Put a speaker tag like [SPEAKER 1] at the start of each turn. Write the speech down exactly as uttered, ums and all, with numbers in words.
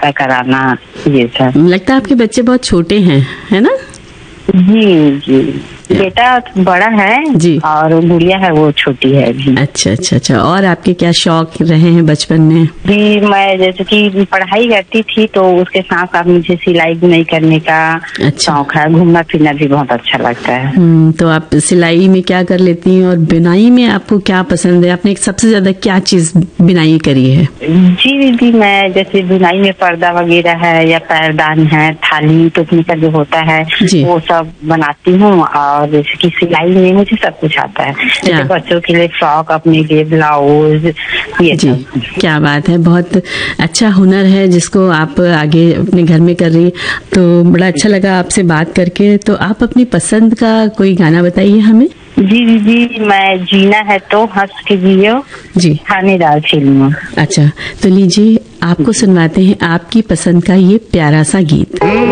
[SPEAKER 1] नाश्ता कराना, ये सब।
[SPEAKER 2] लगता है आपके बच्चे बहुत छोटे हैं, है ना?
[SPEAKER 1] जी जी, बेटा बड़ा है
[SPEAKER 2] जी
[SPEAKER 1] और गुड़िया है वो छोटी है अभी।
[SPEAKER 2] अच्छा अच्छा अच्छा। और आपके क्या शौक रहे हैं बचपन में?
[SPEAKER 1] जी, मैं जैसे कि पढ़ाई करती थी तो उसके साथ साथ मुझे सिलाई बुनाई करने का
[SPEAKER 2] अच्छा।
[SPEAKER 1] शौक है। घूमना फिरना भी बहुत अच्छा लगता है।
[SPEAKER 2] हम्म, तो आप सिलाई में क्या कर लेती हैं और बुनाई में आपको क्या पसंद है? आपने सबसे ज्यादा क्या चीज बुनाई करी है?
[SPEAKER 1] जी दीदी, मैं जैसे बुनाई में पर्दा वगैरह है या पैरदान है, थाली टोपनी का जो होता है
[SPEAKER 2] जी।
[SPEAKER 1] वो सब बनाती हूँ। और जैसे कि सिलाई में मुझे सब कुछ आता है, जैसे बच्चों के लिए फ्रॉक, अपने लिए ब्लाउज, ये
[SPEAKER 2] जी
[SPEAKER 1] सब।
[SPEAKER 2] क्या बात है, बहुत अच्छा हुनर है जिसको आप आगे अपने घर में कर रही है। तो बड़ा अच्छा लगा आपसे बात करके। तो आप अपनी पसंद का कोई गाना बताइए हमें।
[SPEAKER 1] जी दीदी, मैं जीना है तो हंस के जियो
[SPEAKER 2] जी,
[SPEAKER 1] थानेदार फिल्म।
[SPEAKER 2] अच्छा तो लीजिए आपको सुनवाते हैं आपकी पसंद का ये प्यारा सा गीत।